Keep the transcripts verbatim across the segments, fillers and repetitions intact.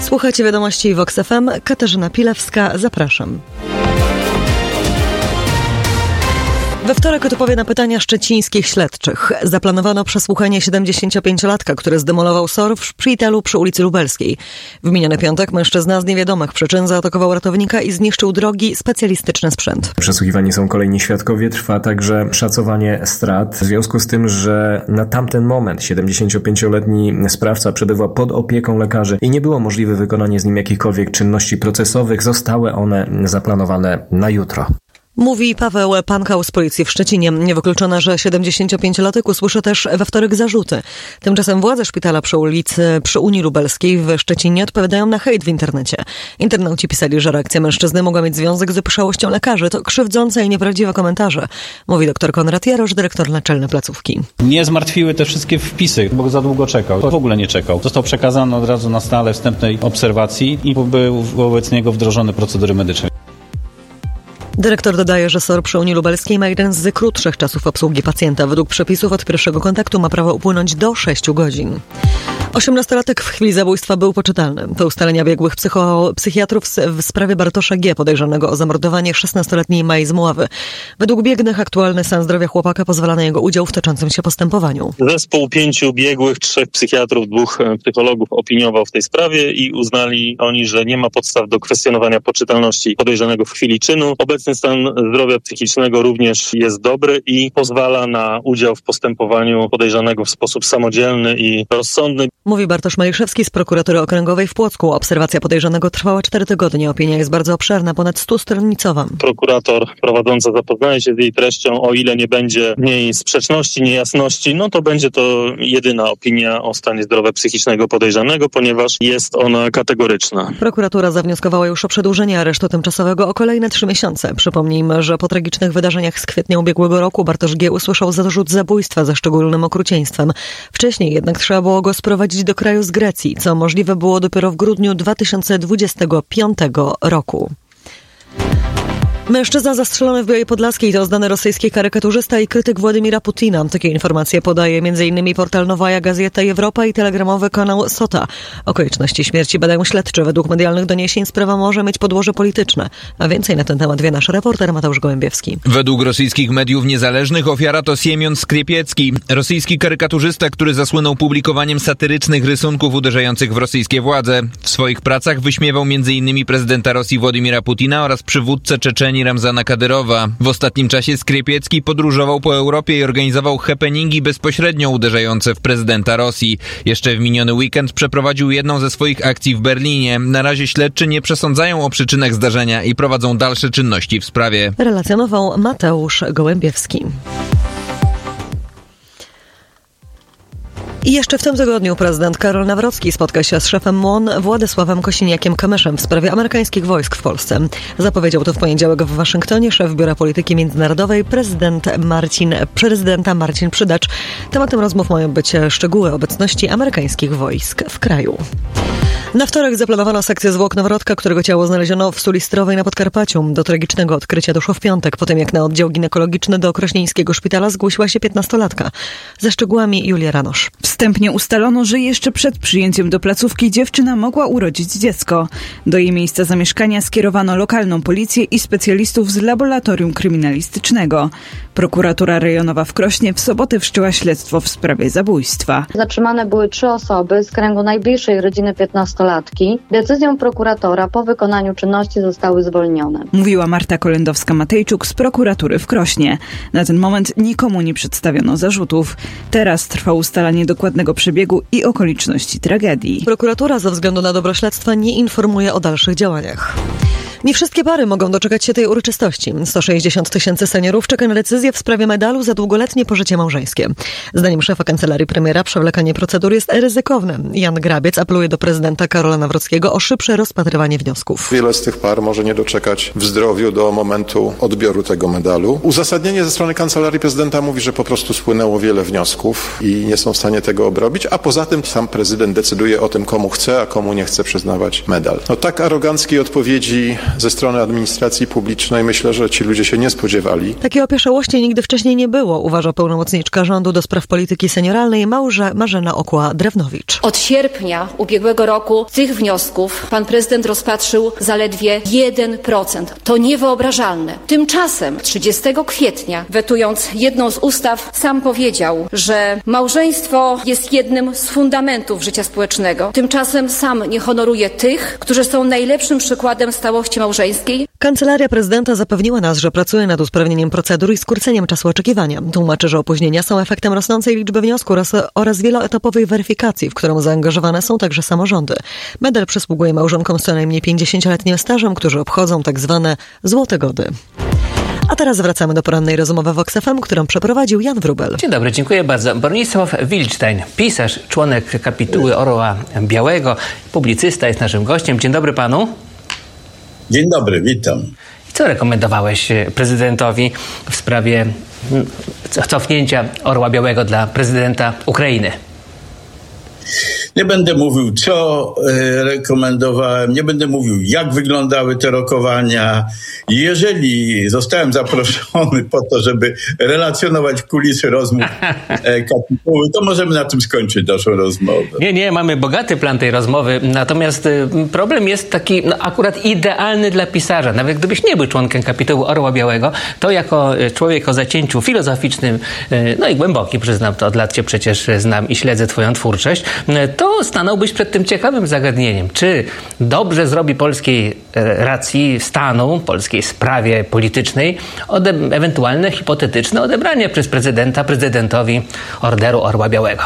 Słuchajcie wiadomości Vox F M. Katarzyna Pilewska, zapraszam. We wtorek odpowie na pytania szczecińskich śledczych. Zaplanowano przesłuchanie siedemdziesięciopięciolatka, który zdemolował S O R w szpitalu przy ulicy Lubelskiej. W miniony piątek mężczyzna z niewiadomych przyczyn zaatakował ratownika i zniszczył drogi specjalistyczny sprzęt. Przesłuchiwani są kolejni świadkowie, trwa także szacowanie strat. W związku z tym, że na tamten moment siedemdziesięciopięcioletni sprawca przebywał pod opieką lekarzy i nie było możliwe wykonanie z nim jakichkolwiek czynności procesowych, zostały one zaplanowane na jutro. Mówi Paweł Pankał z policji w Szczecinie. Niewykluczone, że siedemdziesięciopięciolatek usłyszy też we wtorek zarzuty. Tymczasem władze szpitala przy ulicy przy Unii Lubelskiej w Szczecinie odpowiadają na hejt w internecie. Internauci pisali, że reakcja mężczyzny mogła mieć związek z opieszałością lekarzy. To krzywdzące i nieprawdziwe komentarze. Mówi dr Konrad Jarosz, dyrektor naczelny placówki. Nie zmartwiły te wszystkie wpisy, bo za długo czekał. To w ogóle nie czekał. Został przekazany od razu na stale wstępnej obserwacji i był wobec niego wdrożone procedury medyczne. Dyrektor dodaje, że S O R przy Unii Lubelskiej ma jeden z krótszych czasów obsługi pacjenta. Według przepisów od pierwszego kontaktu ma prawo upłynąć do sześciu godzin. osiemnastolatek w chwili zabójstwa był poczytalny. To ustalenia biegłych psycho- psychiatrów w sprawie Bartosza G., podejrzanego o zamordowanie szesnastoletniej Mai z Mławy. Według biegłych aktualny stan zdrowia chłopaka pozwala na jego udział w toczącym się postępowaniu. Zespół pięciu biegłych, trzech psychiatrów, dwóch psychologów opiniował w tej sprawie i uznali oni, że nie ma podstaw do kwestionowania poczytalności podejrzanego w chwili czynu. Obecny stan zdrowia psychicznego również jest dobry i pozwala na udział w postępowaniu podejrzanego w sposób samodzielny i rozsądny. Mówi Bartosz Maliszewski z prokuratury okręgowej w Płocku. Obserwacja podejrzanego trwała cztery tygodnie. Opinia jest bardzo obszerna, ponad stustronnicowa. Prokurator prowadząca zapoznaje się z jej treścią. O ile nie będzie w niej sprzeczności, niejasności, no to będzie to jedyna opinia o stanie zdrowia psychicznego podejrzanego, ponieważ jest ona kategoryczna. Prokuratura zawnioskowała już o przedłużenie aresztu tymczasowego o kolejne trzy miesiące. Przypomnijmy, że po tragicznych wydarzeniach z kwietnia ubiegłego roku Bartosz G. usłyszał zarzut zabójstwa ze szczególnym okrucieństwem. Wcześniej jednak trzeba było go sprowadzić do kraju z Grecji, co możliwe było dopiero w grudniu dwa tysiące dwudziestego piątego roku. Mężczyzna zastrzelony w Białej Podlaskiej to znany rosyjski karykaturzysta i krytyk Władimira Putina. Takie informacje podaje m.in. portal Nowaja Gazeta Europa i telegramowy kanał Sota. Okoliczności śmierci badają śledczy. Według medialnych doniesień sprawa może mieć podłoże polityczne. A więcej na ten temat wie nasz reporter Mateusz Gołębiewski. Według rosyjskich mediów niezależnych ofiara to Siemion Skrypiecki, rosyjski karykaturzysta, który zasłynął publikowaniem satyrycznych rysunków uderzających w rosyjskie władze. W swoich pracach wyśmiewał m.in. prezydenta Rosji Władimira Putina oraz przywódcę Czeczenii Ramzana Kadyrowa. W ostatnim czasie Skrypiecki podróżował po Europie i organizował happeningi bezpośrednio uderzające w prezydenta Rosji. Jeszcze w miniony weekend przeprowadził jedną ze swoich akcji w Berlinie. Na razie śledczy nie przesądzają o przyczynach zdarzenia i prowadzą dalsze czynności w sprawie. Relacjonował Mateusz Gołębiewski. I jeszcze w tym tygodniu prezydent Karol Nawrocki spotka się z szefem M O N Władysławem Kosiniakiem-Kamyszem w sprawie amerykańskich wojsk w Polsce. Zapowiedział to w poniedziałek w Waszyngtonie szef Biura Polityki Międzynarodowej prezydent Marcin, prezydenta Marcin Przydacz. Tematem rozmów mają być szczegóły obecności amerykańskich wojsk w kraju. Na wtorek zaplanowano sekcję zwłok noworodka, którego ciało znaleziono w Suli Zdrowej na Podkarpaciu. Do tragicznego odkrycia doszło w piątek, po tym jak na oddział ginekologiczny do Krośnieńskiego Szpitala zgłosiła się piętnastolatka. Ze szczegółami Julia Ranosz. Wstępnie ustalono, że jeszcze przed przyjęciem do placówki dziewczyna mogła urodzić dziecko. Do jej miejsca zamieszkania skierowano lokalną policję i specjalistów z laboratorium kryminalistycznego. Prokuratura rejonowa w Krośnie w sobotę wszczęła śledztwo w sprawie zabójstwa. Zatrzymane były trzy osoby z kręgu najbliższej rodziny piętnastolatki. Decyzją prokuratora po wykonaniu czynności zostały zwolnione. Mówiła Marta Kolendowska-Matejczuk z prokuratury w Krośnie. Na ten moment nikomu nie przedstawiono zarzutów. Teraz trwa ustalanie dokładnego przebiegu i okoliczności tragedii. Prokuratura ze względu na dobro śledztwa nie informuje o dalszych działaniach. Nie wszystkie pary mogą doczekać się tej uroczystości. sto sześćdziesiąt tysięcy seniorów czeka na decyzję w sprawie medalu za długoletnie pożycie małżeńskie. Zdaniem szefa kancelarii premiera przewlekanie procedur jest ryzykowne. Jan Grabiec apeluje do prezydenta Karola Nawrockiego o szybsze rozpatrywanie wniosków. Wiele z tych par może nie doczekać w zdrowiu do momentu odbioru tego medalu. Uzasadnienie ze strony kancelarii prezydenta mówi, że po prostu spłynęło wiele wniosków i nie są w stanie tego obrobić, a poza tym sam prezydent decyduje o tym, komu chce, a komu nie chce przyznawać medal. No tak aroganckiej odpowiedzi ze strony administracji publicznej myślę, że ci ludzie się nie spodziewali. Takiej opieszałości nigdy wcześniej nie było, uważa pełnomocniczka rządu do spraw polityki senioralnej Małże Marzena Okła-Drewnowicz. Od sierpnia ubiegłego roku tych wniosków pan prezydent rozpatrzył zaledwie jeden procent. To niewyobrażalne. Tymczasem trzydziestego kwietnia, wetując jedną z ustaw, sam powiedział, że małżeństwo jest jednym z fundamentów życia społecznego. Tymczasem sam nie honoruje tych, którzy są najlepszym przykładem stałości małżeńskiej. Kancelaria prezydenta zapewniła nas, że pracuje nad usprawnieniem procedur i skróceniem czasu oczekiwania. Tłumaczy, że opóźnienia są efektem rosnącej liczby wniosków oraz, oraz wieloetapowej weryfikacji, w którą zaangażowane są także samorządy. Medal przysługuje małżonkom z co najmniej pięćdziesięcioletnim stażem, którzy obchodzą tak zwane złote gody. A teraz wracamy do porannej rozmowy w Vox F M, którą przeprowadził Jan Wróbel. Dzień dobry, dziękuję bardzo. Bronisław Wilczstein, pisarz, członek kapituły Orła Białego, publicysta, jest naszym gościem. Dzień dobry panu. Dzień dobry, witam. Co rekomendowałeś prezydentowi w sprawie cofnięcia Orła Białego dla prezydenta Ukrainy? Nie będę mówił, co rekomendowałem, nie będę mówił, jak wyglądały te rokowania. Jeżeli zostałem zaproszony po to, żeby relacjonować kulisy rozmów kapituły, to możemy na tym skończyć naszą rozmowę. Nie, nie, mamy bogaty plan tej rozmowy, natomiast problem jest taki no, akurat idealny dla pisarza. Nawet gdybyś nie był członkiem kapituły Orła Białego, to jako człowiek o zacięciu filozoficznym, no i głębokim, przyznam to, od lat cię przecież znam i śledzę twoją twórczość, to stanąłbyś przed tym ciekawym zagadnieniem. Czy dobrze zrobi polskiej racji stanu, polskiej sprawie politycznej ode- ewentualne hipotetyczne odebranie przez prezydenta prezydentowi Orderu Orła Białego?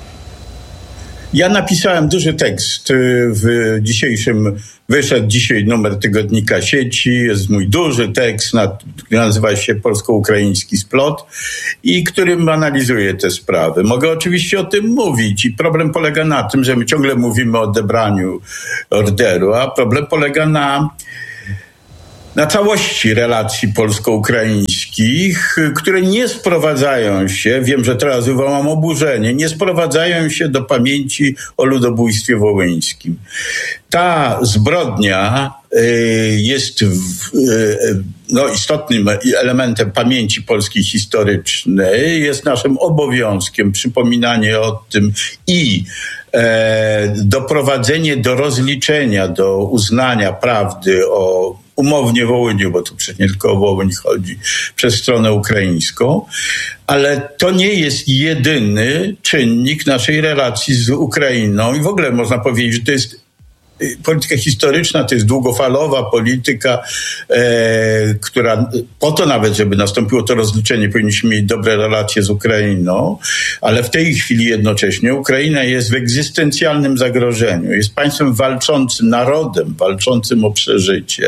Ja napisałem duży tekst w dzisiejszym, wyszedł dzisiaj numer tygodnika Sieci, jest mój duży tekst, który nazywa się Polsko-Ukraiński splot i którym analizuję te sprawy. Mogę oczywiście o tym mówić i problem polega na tym, że my ciągle mówimy o odebraniu orderu, a problem polega na na całości relacji polsko-ukraińskich, które nie sprowadzają się, wiem, że teraz wywołam oburzenie, nie sprowadzają się do pamięci o ludobójstwie wołyńskim. Ta zbrodnia jest no, istotnym elementem pamięci polskiej historycznej, jest naszym obowiązkiem przypominanie o tym i doprowadzenie do rozliczenia, do uznania prawdy o umownie Wołyniu, bo tu przecież nie tylko o Wołyń chodzi, przez stronę ukraińską, ale to nie jest jedyny czynnik naszej relacji z Ukrainą i w ogóle można powiedzieć, że to jest polityka historyczna, to jest długofalowa polityka, e, która po to nawet, żeby nastąpiło to rozliczenie, powinniśmy mieć dobre relacje z Ukrainą, ale w tej chwili jednocześnie Ukraina jest w egzystencjalnym zagrożeniu. Jest państwem walczącym, narodem walczącym o przeżycie,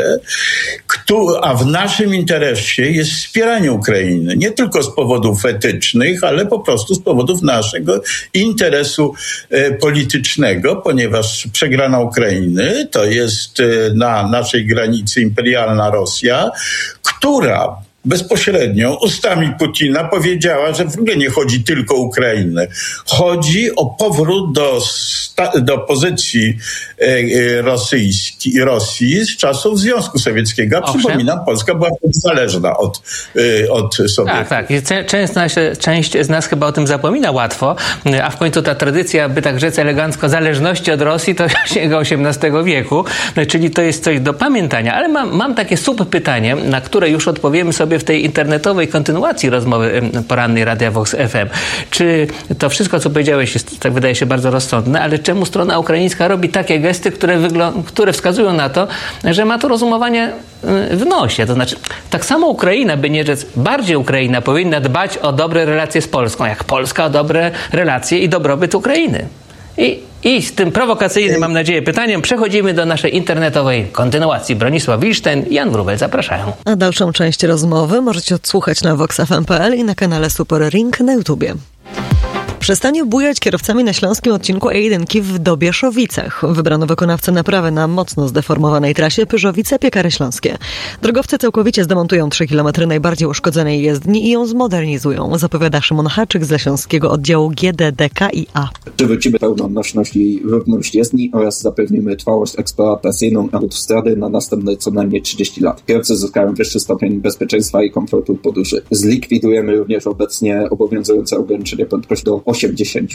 kto, a w naszym interesie jest wspieranie Ukrainy. Nie tylko z powodów etycznych, ale po prostu z powodów naszego interesu e, politycznego, ponieważ przegrana Ukraina to jest na naszej granicy imperialna Rosja, która bezpośrednio ustami Putina powiedziała, że w ogóle nie chodzi tylko o Ukrainę. Chodzi o powrót do, sta- do pozycji e, rosyjskiej, Rosji z czasów Związku Sowieckiego. A przypominam, Polska była zależna od, e, od Sowietów. Tak, tak. Część, część z nas chyba o tym zapomina łatwo, a w końcu ta tradycja, by tak rzec elegancko, zależności od Rosji to sięga osiemnastego wieku, czyli to jest coś do pamiętania. Ale mam, mam takie subpytanie, na które już odpowiemy sobie w tej internetowej kontynuacji rozmowy porannej Radia Vox F M. Czy to wszystko, co powiedziałeś, jest, tak wydaje się, bardzo rozsądne, ale czemu strona ukraińska robi takie gesty, które, wygl- które wskazują na to, że ma to rozumowanie w nosie? To znaczy, tak samo Ukraina, by nie rzec, bardziej Ukraina powinna dbać o dobre relacje z Polską, jak Polska o dobre relacje i dobrobyt Ukrainy. I, I z tym prowokacyjnym, mam nadzieję, pytaniem przechodzimy do naszej internetowej kontynuacji. Bronisław Wilczstein i Jan Wróbel zapraszają. A dalszą część rozmowy możecie odsłuchać na vox f m kropka p l i na kanale Super Ring na YouTubie. Przestanie bujać kierowcami na śląskim odcinku E jeden w Dobieszowicach. Wybrano wykonawcę naprawy na mocno zdeformowanej trasie Pyrzowice-Piekary Śląskie. Drogowcy całkowicie zdemontują trzy kilometry najbardziej uszkodzonej jezdni i ją zmodernizują, zapowiada Szymon Haczyk z Leśląskiego Oddziału G D D K i A. Przywrócimy pełną nośność i równość jezdni oraz zapewnimy trwałość eksploatacyjną autostrady na następne co najmniej trzydzieści lat. Kierowcy zyskają wyższy stopień bezpieczeństwa i komfortu podróży. Zlikwidujemy również obecnie obowiązujące ograniczenie prędkości do osiemdziesiąt.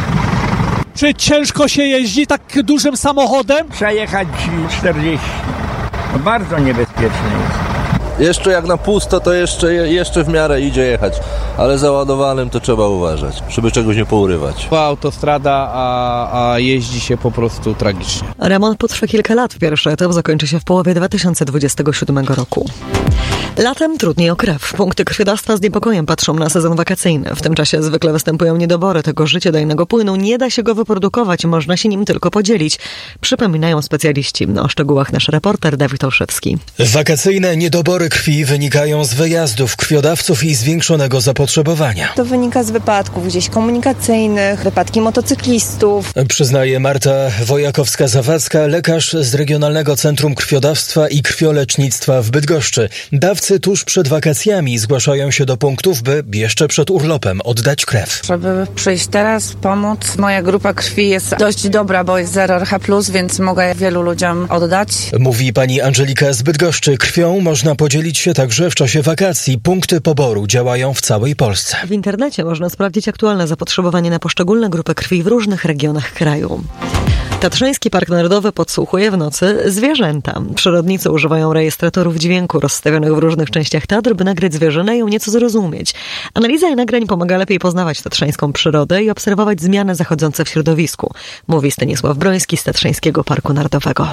Czy ciężko się jeździ tak dużym samochodem? Przejechać czterdzieści. No bardzo niebezpieczne jest. Jeszcze jak na pusto, to jeszcze, jeszcze w miarę idzie jechać, ale załadowanym to trzeba uważać, żeby czegoś nie pourywać. Autostrada, a, a jeździ się po prostu tragicznie. Remont potrwa kilka lat. Pierwszy etap zakończy się w połowie dwa tysiące dwudziestego siódmego roku. Latem trudniej o krew. Punkty krwiodawstwa z niepokojem patrzą na sezon wakacyjny. W tym czasie zwykle występują niedobory tego życiodajnego płynu. Nie da się go wyprodukować, można się nim tylko podzielić. Przypominają specjaliści. O szczegółach nasz reporter Dawid Olszewski. Wakacyjne niedobory krwi wynikają z wyjazdów krwiodawców i zwiększonego zapotrzebowania. To wynika z wypadków gdzieś komunikacyjnych, wypadki motocyklistów. Przyznaje Marta Wojakowska-Zawadzka, lekarz z Regionalnego Centrum Krwiodawstwa i Krwiolecznictwa w Bydgoszczy. Dawcy tuż przed wakacjami zgłaszają się do punktów, by jeszcze przed urlopem oddać krew. Żeby przyjść teraz, pomóc. Moja grupa krwi jest dość dobra, bo jest zero R H plus, więc mogę wielu ludziom oddać. Mówi pani Angelika z Bydgoszczy. Krwią można podzielić się także w czasie wakacji. Punkty poboru działają w całej Polsce. W internecie można sprawdzić aktualne zapotrzebowanie na poszczególne grupy krwi w różnych regionach kraju. Tatrzański Park Narodowy podsłuchuje w nocy zwierzęta. Przyrodnicy używają rejestratorów dźwięku rozstawionych w różnych częściach Tatr, by nagrać zwierzynę i ją nieco zrozumieć. Analiza nagrań pomaga lepiej poznawać tatrzańską przyrodę i obserwować zmiany zachodzące w środowisku, mówi Stanisław Broński z Tatrzańskiego Parku Narodowego.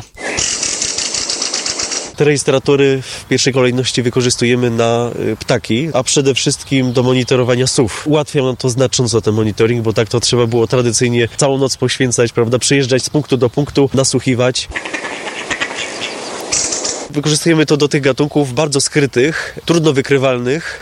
Te rejestratory w pierwszej kolejności wykorzystujemy na ptaki, a przede wszystkim do monitorowania sów. Ułatwia nam to znacząco ten monitoring, bo tak to trzeba było tradycyjnie całą noc poświęcać, prawda, przyjeżdżać z punktu do punktu, nasłuchiwać. Wykorzystujemy to do tych gatunków bardzo skrytych, trudno wykrywalnych.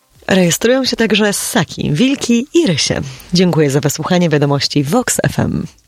Rejestrują się także ssaki, wilki i rysie. Dziękuję za wysłuchanie wiadomości Vox F M.